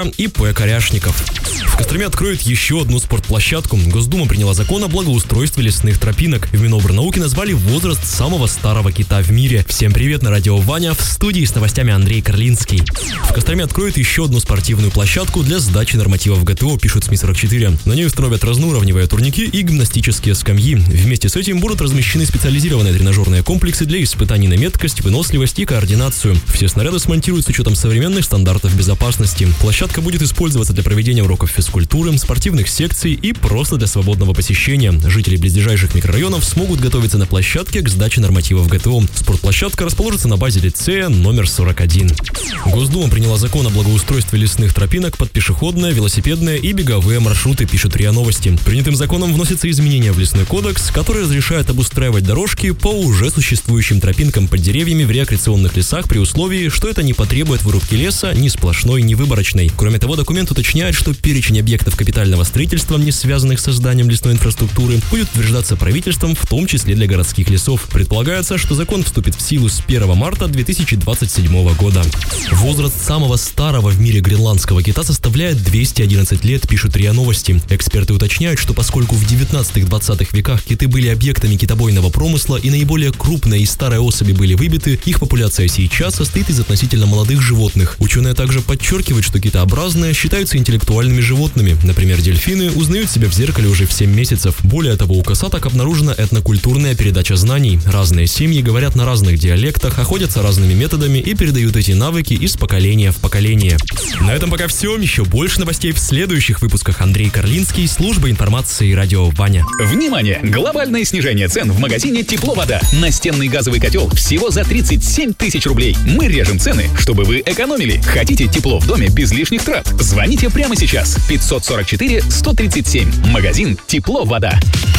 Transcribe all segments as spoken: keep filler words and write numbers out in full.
и П. Коряшников. В Костроме откроют еще одну спортплощадку. Госдума приняла закон о благоустройстве лесных тропинок. В Минобрнауки назвали возраст самого старого кита в мире. Всем привет, на радио Ваня, в студии с новостями Андрей Карлинский. В Костроме откроют еще одну спортивную площадку для сдачи нормативов ГТО, пишут СМИ сорок четыре. На ней установят разноуровневые турники и гимнастические скамьи. Вместе с этим будут размещены специализированные тренажерные комплексы для испытаний на меткость, выносливость и координацию. Все снаряды смонтируют с учетом современных стандартов безопасности. Площадка будет использоваться для проведения уроков физкультуры, спортивных секций и просто для свободного посещения. Жители близлежащих микрорайонов смогут готовиться на площадке к сдаче нормативов ГТО. Спортплощадка расположится на базе лицея номер сорок один. Госдума приняла закон о благоустройстве лесных тропинок под пешеходные, велосипедные и беговые маршруты, пишут РИА Новости. Принятым законом вносятся изменения в лесной кодекс, который разрешает обустраивать дорожки по уже существующим тропинкам под деревьями в рекреационных лесах при условии, что это не потребует вырубки леса ни сплошной, ни выборочной. Кроме того, документ уточняет, что перечень объектов капитального строительства, не связанных с созданием лесной инфраструктуры, будет утверждаться правительством, в том числе для городских лесов. Предполагается, что закон вступит в силу с первого марта две тысячи двадцать седьмого года. Возраст самого старого в мире гренландского кита составляет двести одиннадцать лет, пишут РИА Новости. Эксперты уточняют, что поскольку в девятнадцатом-двадцатых веках киты были объектами китобойного промысла и наиболее крупные и старые особи были выбиты, их популяция сейчас состоит из относительно молодых животных. Ученые также подчеркивают, что китообразные считаются интеллектуальными животными. Например, дельфины узнают себя в зеркале уже в семь месяцев. Более того, у косаток обнаружена этнокультурная передача знаний. Разные семьи говорят на разных диалектах, охотятся разными методами и передают эти навыки из поколения в поколение. На этом пока все. Еще больше новостей в следующих выпусках. Андрей Карлинский, служба информации радио Ваня. Внимание! Глобальное снижение цен в магазине «Тепло-вода». Настенный газовый котел всего за тридцать семь тысяч рублей. Мы режем цены, чтобы вы экономили. Хотите тепло в доме без лишних трат? Звоните прямо сейчас. пятьсот сорок четыре сто тридцать семь. Магазин «Тепло-вода».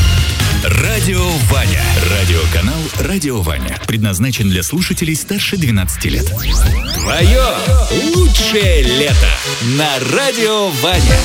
Радио Ваня. Радиоканал «Радио Ваня». Предназначен для слушателей старше двенадцати лет. Твое лучшее лето на радио Ваня.